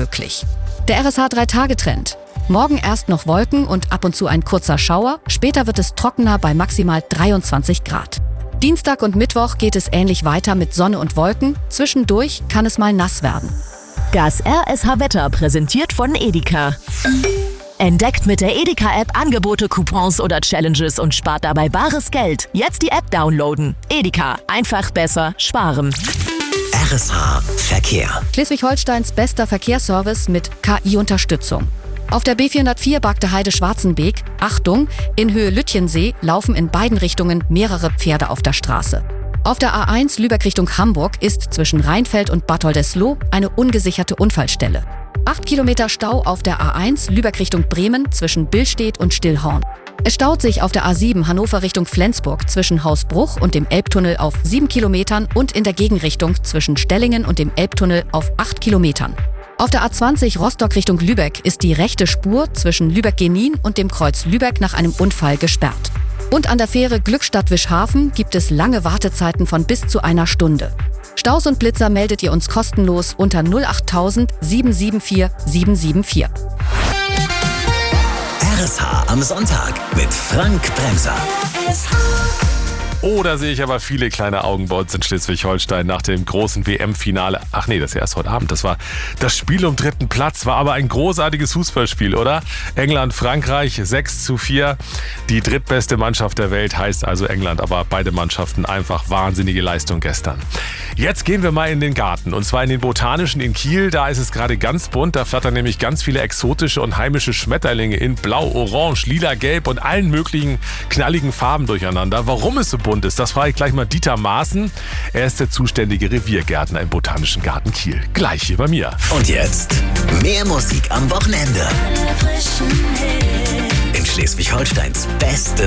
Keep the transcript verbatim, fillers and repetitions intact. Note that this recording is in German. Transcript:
möglich. Der R S H drei Tage Trend. Morgen erst noch Wolken und ab und zu ein kurzer Schauer, später wird es trockener bei maximal dreiundzwanzig Grad. Dienstag und Mittwoch geht es ähnlich weiter mit Sonne und Wolken, zwischendurch kann es mal nass werden. Das R S H-Wetter präsentiert von Edeka. Entdeckt mit der Edeka-App Angebote, Coupons oder Challenges und spart dabei bares Geld. Jetzt die App downloaden. Edeka, einfach besser sparen. R S H Verkehr. Schleswig-Holsteins bester Verkehrsservice mit K I-Unterstützung. Auf der B vierhundertvier Bagde-Heide-Schwarzenbeek, Achtung, in Höhe Lütjensee laufen in beiden Richtungen mehrere Pferde auf der Straße. Auf der A eins Lübeck Richtung Hamburg ist zwischen Rheinfeld und Bad Oldesloe eine ungesicherte Unfallstelle. Acht Kilometer Stau auf der A eins Lübeck Richtung Bremen zwischen Billstedt und Stillhorn. Es staut sich auf der A sieben Hannover Richtung Flensburg zwischen Hausbruch und dem Elbtunnel auf sieben Kilometern und in der Gegenrichtung zwischen Stellingen und dem Elbtunnel auf acht Kilometern. Auf der A zwanzig Rostock Richtung Lübeck ist die rechte Spur zwischen Lübeck-Genin und dem Kreuz Lübeck nach einem Unfall gesperrt. Und an der Fähre Glückstadt-Wischhafen gibt es lange Wartezeiten von bis zu einer Stunde. Staus und Blitzer meldet ihr uns kostenlos unter null acht null null sieben sieben vier sieben sieben vier. R S H am Sonntag mit Frank Bremser. Oh, da sehe ich aber viele kleine Augen bei uns in Schleswig-Holstein nach dem großen W M-Finale. Ach nee, das ist ja erst heute Abend. Das war das Spiel um dritten Platz, war aber ein großartiges Fußballspiel, oder? England, Frankreich, sechs zu vier. Die drittbeste Mannschaft der Welt heißt also England, aber beide Mannschaften einfach wahnsinnige Leistung gestern. Jetzt gehen wir mal in den Garten, und zwar in den Botanischen in Kiel. Da ist es gerade ganz bunt, da flattern nämlich ganz viele exotische und heimische Schmetterlinge in Blau, Orange, Lila, Gelb und allen möglichen knalligen Farben durcheinander. Warum es so bunt ist, das frage ich gleich mal Dieter Maaßen. Er ist der zuständige Reviergärtner im Botanischen Garten Kiel. Gleich hier bei mir. Und jetzt mehr Musik am Wochenende. In Schleswig-Holsteins beste